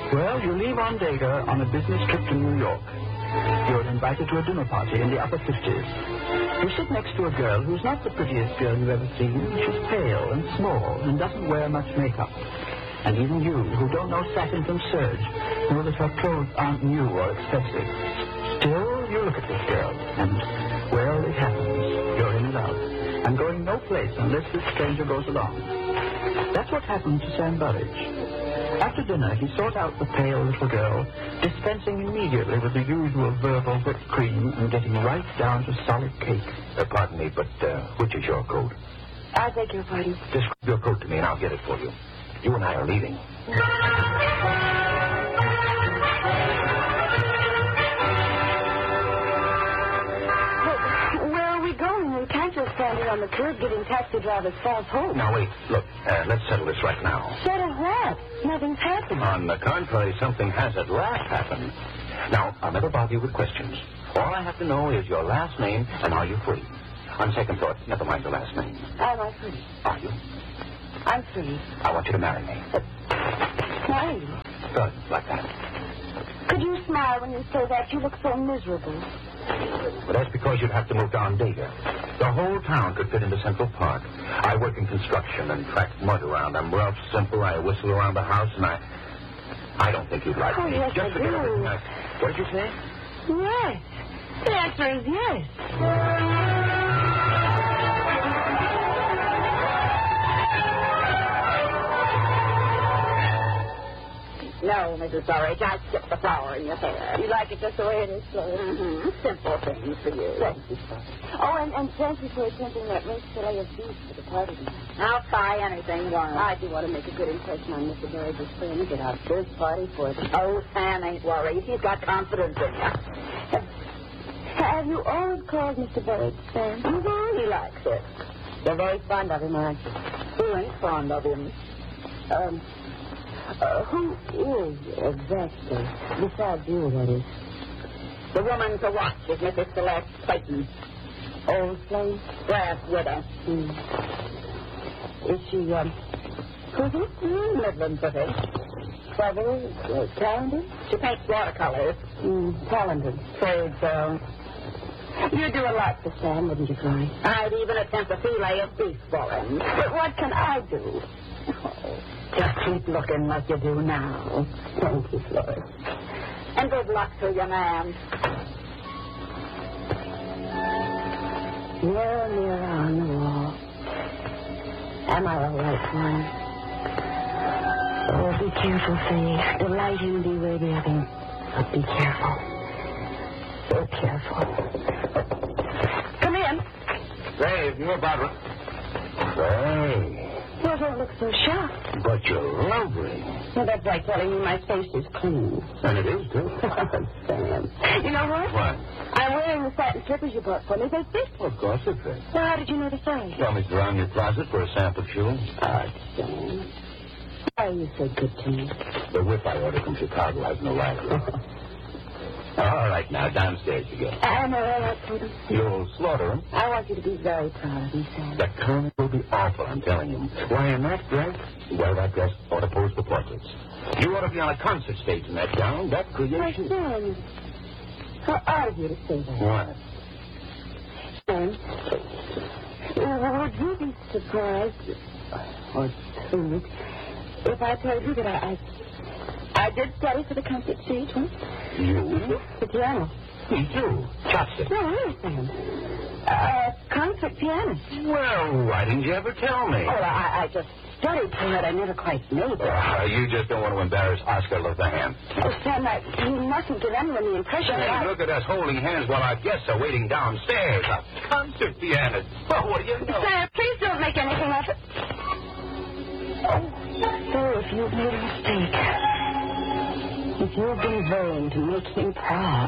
Well, you leave Ondega on a business trip to New York. You're invited to a dinner party in the upper 50s. You sit next to a girl who's not the prettiest girl you've ever seen. She's pale and small and doesn't wear much makeup. And even you, who don't know satin from serge, know that her clothes aren't new or expensive. Still, you look at this girl, and, well, it happens. You're in love, and going no place unless this stranger goes along. That's what happened to Sam Burridge. After dinner, he sought out the pale little girl, dispensing immediately with the usual verbal whipped cream and getting right down to solid cake. Pardon me, but which is your coat? I beg your pardon. Describe your coat to me, and I'll get it for you. You and I are leaving. Where are we going? We can't just stand here on the curb getting taxi drivers false hope. Now, wait. Look, let's settle this right now. Settle what? Nothing's happened. On the contrary, something has at last happened. Now, I'll never bother you with questions. All I have to know is your last name and are you free? On second thought, never mind the last name. Am I free? Are you? I'm free. I want you to marry me. Marry you? Good, like that. Could you smile when you say that? You look so miserable. But that's because you'd have to move to Ondega. The whole town could fit into Central Park. I work in construction and track mud around. I'm rough, simple. I whistle around the house, and I don't think you'd like me. Yes, Just I forget do. everything What did you say? Yes. The answer is yes. No, Mrs. Burridge, I skipped the flower in your hair. You like it just the way it is, Chloe? Mm-hmm. Simple things for you. Thank you, sir. Oh, and thank you for attempting that roast fillet of beef for the party. I'll try anything once. I do want to make a good impression on Mr. Burridge's friend. Get out this party for them. Oh, Sam ain't worried. He's got confidence in you. Have you always called Mr. Burridge Sam? Mm-hmm. He likes it. You're very fond of him, aren't you? Who ain't fond of him? Who is exactly, besides you, that is? The woman to watch is Mrs. Celeste Clayton. Old slave? Grass widow. Is she, pretty? Midland pretty. Clever, talented? She paints watercolors. Talented. Trade girl. You'd do a lot for Sam, wouldn't you, Chloe? I'd even attempt a fillet of beef for him. But what can I do? Just keep looking like you do now. Thank you, Chloe. And good luck to you, ma'am. Mirror, mirror on the wall. Am I all right, Chloe? Oh, be careful, Faye. The light and beware the other. But be careful. So careful. Come in. Say, you're about... Say... Well, don't look so shocked. But you're lovely. Well, that's like telling me my face is clean. And it is, too. Sam. You know what? What? I'm wearing the satin slippers you bought for me. They fit. Of course it fits. Well, how did you know the size? Tell me to around your closet for a sample shoe. Sam. Why are you so good to me? The whip I ordered from Chicago has no rider. All right, now, downstairs you go. Am I all right, Cody? You'll slaughter him. I want you to be very proud of me, Sam. The comment will be awful, I'm telling you. Why, in that dress, well, that dress ought to pose for portraits. You ought to be on a concert stage in that gown. That My creation... Sam, how odd of you to say that. What? Sam, would you be surprised or pleased if I told you that I did study for the concert stage once? You? The piano. Me too. Chopstick. No, really, Sam. Concert pianist. Well, why didn't you ever tell me? Oh, I just studied for it. I never quite made it. You just don't want to embarrass Oscar Lothahan. Oh, Sam, you mustn't give anyone the impression that Hey, look at us holding hands while our guests are waiting downstairs. A concert pianist. Oh, what do you know? Sam, please don't make anything of it. So if you've made a mistake, if you've been vain to make him proud,